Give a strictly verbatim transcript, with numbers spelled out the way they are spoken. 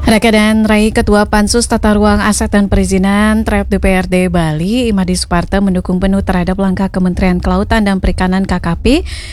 Raka dan Rai, Ketua Pansus Tata Ruang Aset dan Perizinan T R E P D P R D Bali, Imadi Suparta mendukung penuh terhadap langkah Kementerian Kelautan dan Perikanan K K P